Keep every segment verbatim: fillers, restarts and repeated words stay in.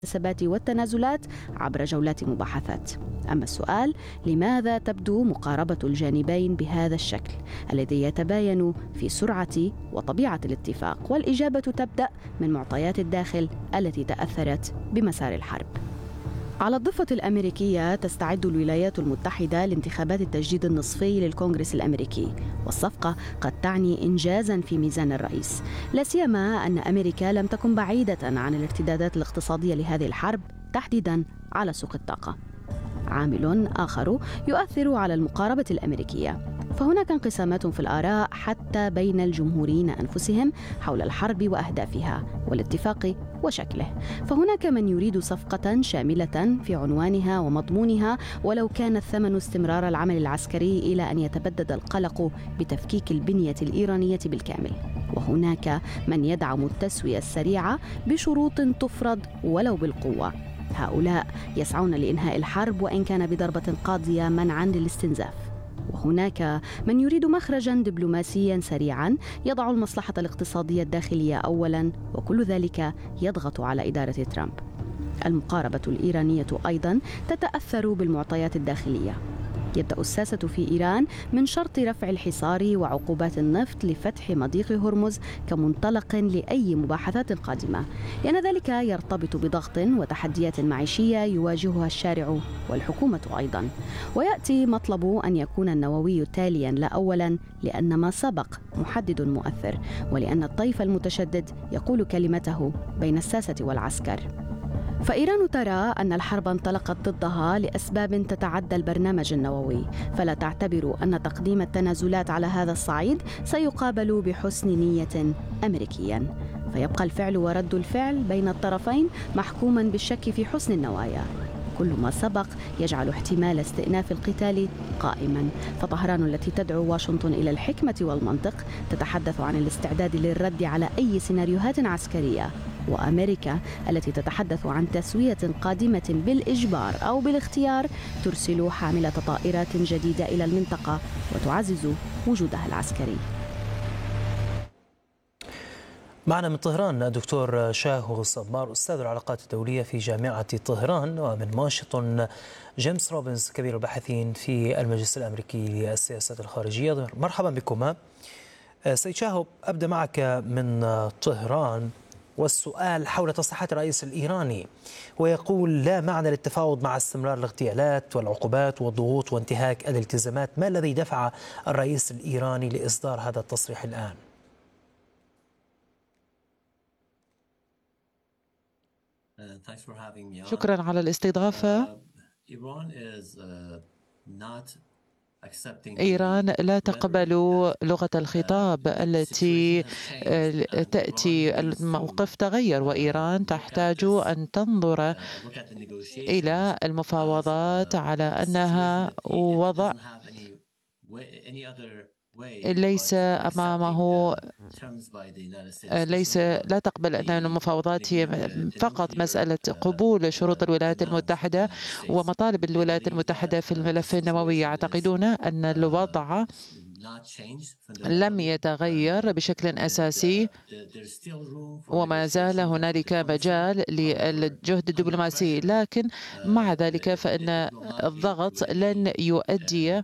المكتسبات والتنازلات عبر جولات مباحثات. أما السؤال: لماذا تبدو مقاربة الجانبين بهذا الشكل الذي يتباين في سرعة وطبيعة الاتفاق؟ والإجابة تبدأ من معطيات الداخل التي تأثرت بمسار الحرب. على الضفة الأمريكية تستعد الولايات المتحدة لانتخابات التجديد النصفي للكونغرس الأمريكي، والصفقة قد تعني إنجازاً في ميزان الرئيس، لا سيما أن أمريكا لم تكن بعيدة عن الارتدادات الاقتصادية لهذه الحرب، تحديداً على سوق الطاقة. عامل آخر يؤثر على المقاربة الأمريكية، فهناك انقسامات في الآراء حتى بين الجمهوريين أنفسهم حول الحرب وأهدافها والاتفاق وشكله. فهناك من يريد صفقة شاملة في عنوانها ومضمونها، ولو كان الثمن استمرار العمل العسكري إلى أن يتبدد القلق بتفكيك البنية الإيرانية بالكامل. وهناك من يدعم التسوية السريعة بشروط تفرض ولو بالقوة. هؤلاء يسعون لإنهاء الحرب وإن كان بضربة قاضية منعاً للاستنزاف. وهناك من يريد مخرجاً دبلوماسياً سريعاً يضع المصلحة الاقتصادية الداخلية أولاً، وكل ذلك يضغط على إدارة ترامب. المقاربة الإيرانية أيضاً تتأثر بالمعطيات الداخلية. يبدأ الساسة في إيران من شرط رفع الحصار وعقوبات النفط لفتح مضيق هرمز كمنطلق لأي مباحثات قادمة، لأن ذلك يرتبط بضغط وتحديات معيشية يواجهها الشارع والحكومة أيضا. ويأتي مطلب أن يكون النووي تاليا لا أولا، لأن ما سبق محدد مؤثر، ولأن الطيف المتشدد يقول كلمته بين الساسة والعسكر. فإيران ترى أن الحرب انطلقت ضدها لأسباب تتعدى البرنامج النووي، فلا تعتبر أن تقديم التنازلات على هذا الصعيد سيقابل بحسن نية أمريكيا. فيبقى الفعل ورد الفعل بين الطرفين محكوما بالشك في حسن النوايا. كل ما سبق يجعل احتمال استئناف القتال قائما. فطهران التي تدعو واشنطن إلى الحكمة والمنطق تتحدث عن الاستعداد للرد على أي سيناريوهات عسكرية، وأمريكا التي تتحدث عن تسوية قادمة بالإجبار أو بالاختيار ترسل حاملة طائرات جديدة إلى المنطقة وتعزز وجودها العسكري. معنا من طهران دكتور شاهو صبار، أستاذ العلاقات الدولية في جامعة طهران، ومن واشنطن جيمس روبنز كبير الباحثين في المجلس الأمريكي للسياسات الخارجية. مرحبا بكما. سيد شاهو، أبدأ معك من طهران، والسؤال حول تصريحات الرئيس الإيراني، ويقول لا معنى للتفاوض مع استمرار الاغتيالات والعقوبات والضغوط وانتهاك الالتزامات. ما الذي دفع الرئيس الإيراني لإصدار هذا التصريح الآن؟ شكرا على الاستضافة. إيران لا تقبل لغة الخطاب التي تأتي الموقف تغير، وإيران تحتاج أن تنظر إلى المفاوضات على أنها وضع ليس أمامه، ليس لا تقبل أن المفاوضات هي فقط مسألة قبول شروط الولايات المتحدة ومطالب الولايات المتحدة في الملف النووي. يعتقدون أن الوضع لم يتغير بشكل أساسي، وما زال هنالك مجال للجهد الدبلوماسي، لكن مع ذلك فإن الضغط لن يؤدي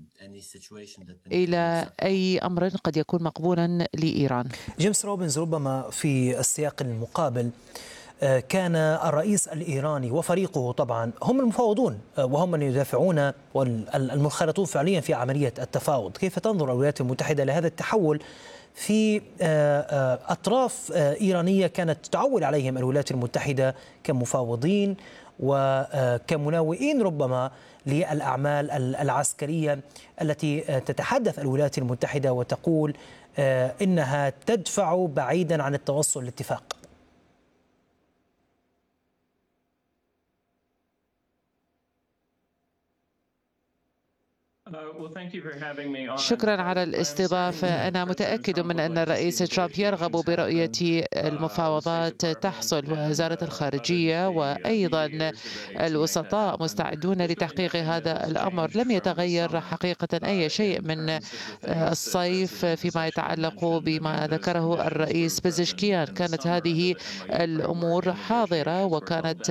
إلى أي أمر قد يكون مقبولا لإيران. جيمس روبنز، ربما في السياق المقابل كان الرئيس الإيراني وفريقه طبعا هم المفاوضون وهم من يدافعون والمنخرطون فعليا في عملية التفاوض. كيف تنظر الولايات المتحدة لهذا التحول في أطراف إيرانية كانت تعول عليهم الولايات المتحدة كمفاوضين وكمناوئين ربما للأعمال العسكرية التي تتحدث الولايات المتحدة وتقول إنها تدفع بعيدا عن التوصل لاتفاق؟ شكرا على الاستضافة. أنا متأكد من أن الرئيس ترامب يرغب برؤية المفاوضات تحصل، ووزارة الخارجية وأيضا الوسطاء مستعدون لتحقيق هذا الأمر. لم يتغير حقيقة أي شيء من الصيف فيما يتعلق بما ذكره الرئيس بزشكيان. كانت هذه الأمور حاضرة وكانت